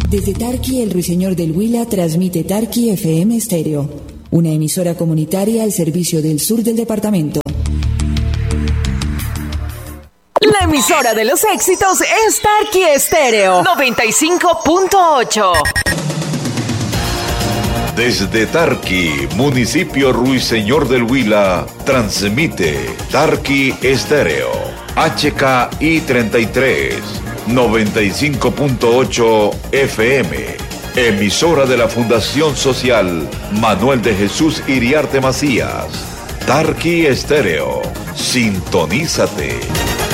Desde Tarqui, el Ruiseñor del Huila transmite Tarqui FM Estéreo, una emisora comunitaria al servicio del sur del departamento. La emisora de los éxitos es Tarqui Estéreo 95.8. Desde Tarqui, municipio Ruiseñor del Huila, transmite Tarqui Estéreo, HKI 33, 95.8 FM, emisora de la Fundación Social Manuel de Jesús Iriarte Macías. Tarqui Estéreo, sintonízate.